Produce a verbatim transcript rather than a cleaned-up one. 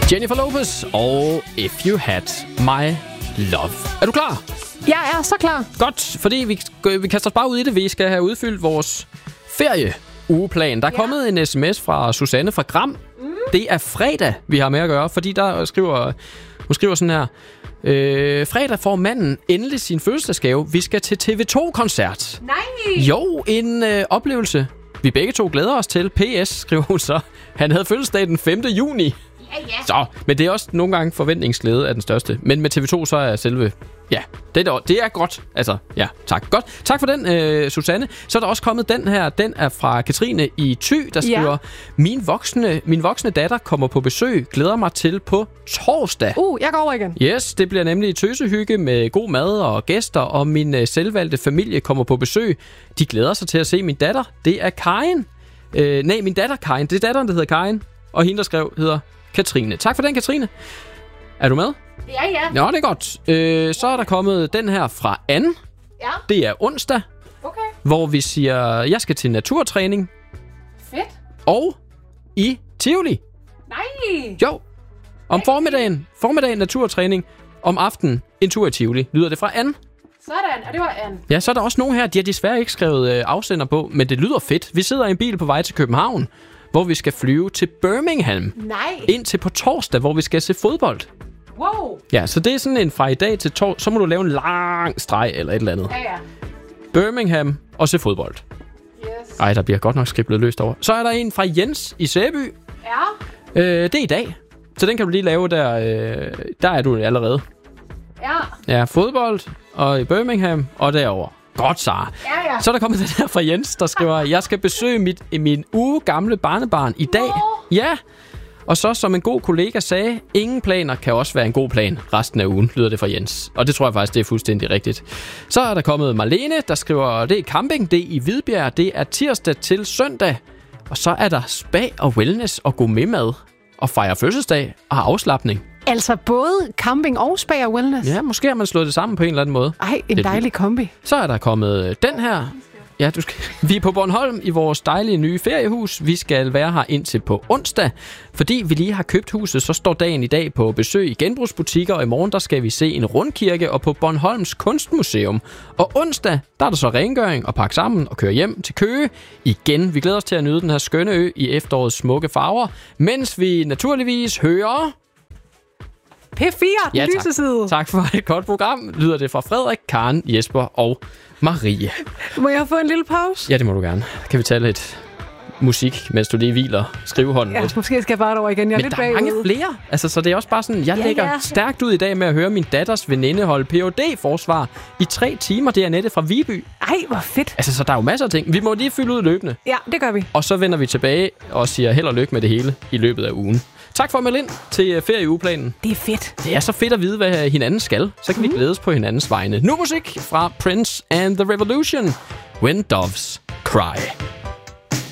Jennifer Lopez og If You Had My Love. Er du klar? Jeg er så klar. Godt, fordi vi, vi kaster os bare ud i det. Vi skal have udfyldt vores ferieuugeplan. Der er ja. kommet en sms fra Susanne fra Gram. Mm. Det er fredag, vi har med at gøre, fordi der skriver, hun skriver sådan her. Øh, fredag får manden endelig sin fødselsdagsgave. Vi skal til T V to-koncert. Nej! Jo, en øh, oplevelse, vi begge to glæder os til. P S, skriver hun så. Han havde fødselsdag den femte juni. Ja, ja. Så, men det er også nogle gange forventningsglæde af den største. Men med T V to, så er selve... Ja, det er, det er godt. Altså, ja, tak. Godt. Tak for den, øh, Susanne. Så er der også kommet den her. Den er fra Katrine i Thy, der skriver... Ja. Min voksne, min voksne datter kommer på besøg. Glæder mig til på torsdag. Uh, jeg går over igen. Yes, det bliver nemlig tøsehygge med god mad og gæster. Og min øh, selvvalgte familie kommer på besøg. De glæder sig til at se min datter. Det er Karin. Øh, nej, min datter Karin. Det er datteren, der hedder Karin. Og hende, der skrev, hedder... Katrine. Tak for den, Katrine. Er du med? Ja, ja. Nå, det er godt. Øh, så er der kommet den her fra Anne. Ja. Det er onsdag, okay. hvor vi siger, jeg skal til naturtræning. Fedt. Og i Tivoli. Nej. Jo. Om formiddagen, formiddagen naturtræning. Om aftenen en tur i Tivoli. Lyder det fra Anne? Sådan, og det var Anne. Ja, så er der også nogen her, de har desværre ikke skrevet øh, afsender på, men det lyder fedt. Vi sidder i en bil på vej til København, hvor vi skal flyve til Birmingham. Nej. Indtil på torsdag, hvor vi skal se fodbold. Wow. Ja, så det er sådan en fra i dag til torsdag. Så må du lave en lang streg eller et eller andet. Ja, ja. Birmingham og se fodbold. Yes. Ej, der bliver godt nok skriblet løst over. Så er der en fra Jens i Sæby. Ja. Øh, det er i dag. Så den kan du lige lave der. Øh, der er du allerede. Ja. Ja, fodbold og i Birmingham og derover. Godt, Sara. Ja, ja. Så er der kommet den her fra Jens, der skriver, jeg skal besøge mit, min uge gamle barnebarn i dag. Nå. Ja. Og så, som en god kollega sagde, ingen planer kan også være en god plan resten af ugen, lyder det fra Jens. Og det tror jeg faktisk, det er fuldstændig rigtigt. Så er der kommet Marlene, der skriver, det er camping, det er i Hvidbjerg, det er tirsdag til søndag. Og så er der spa og wellness og gourmetmad og fejre fødselsdag og afslapning. Altså både camping og spa og wellness? Ja, måske har man slået det sammen på en eller anden måde. Ej, en det, dejlig kombi. Så er der kommet den her. Ja, du skal... Vi er på Bornholm i vores dejlige nye feriehus. Vi skal være her indtil på onsdag. Fordi vi lige har købt huset, så står dagen i dag på besøg i genbrugsbutikker, og i morgen der skal vi se en rundkirke og på Bornholms Kunstmuseum. Og onsdag, der er der så rengøring og pakke sammen og køre hjem til Køge. Igen, vi glæder os til at nyde den her skønne ø i efterårets smukke farver, mens vi naturligvis hører... P fire, den ja, lyse side. Tak for et godt program. Lyder det fra Frederik, Karen, Jesper og Marie. Må jeg få en lille pause? Ja, det må du gerne. Kan vi tage lidt musik, mens du lige hviler skrivehånden ja, lidt? Måske skal jeg bare over igen. Jeg er Men lidt der er bagude. mange flere. Altså, så det er også bare sådan, jeg ja, lægger ja. stærkt ud i dag med at høre min datters veninde holde P H D-forsvar i tre timer. Det er Annette fra Viby. Ej, hvor fedt. Altså, så der er jo masser af ting. Vi må lige fylde ud løbende. Ja, det gør vi. Og så vender vi tilbage og siger held og lykke med det hele i løbet af ugen. Tak for at melde ind til ferieugeplanen. Det er fedt. Det er så fedt at vide, hvad hinanden skal. Så kan mm. vi glædes på hinandens vegne. Nu musik fra Prince and the Revolution. When Doves Cry.